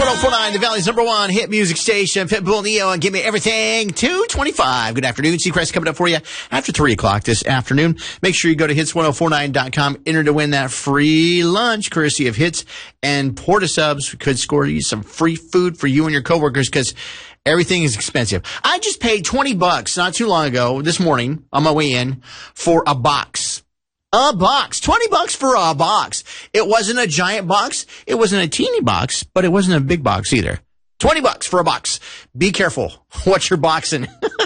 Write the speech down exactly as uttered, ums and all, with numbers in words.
oh four point nine, the Valley's number one hit music station. Pitbull, Neo, and Give Me Everything. two twenty-five. Good afternoon. Seacrest coming up for you after three o'clock this afternoon. Make sure you go to hits ten forty-nine dot com. Enter to win that free lunch courtesy of Hits and Portasubs. We could score you some free food for you and your coworkers because everything is expensive. I just paid twenty bucks not too long ago, this morning, on my way in, for a box. A box. twenty bucks for a box. It wasn't a giant box. It wasn't a teeny box, but it wasn't a big box either. twenty bucks for a box. Be careful what you're boxing.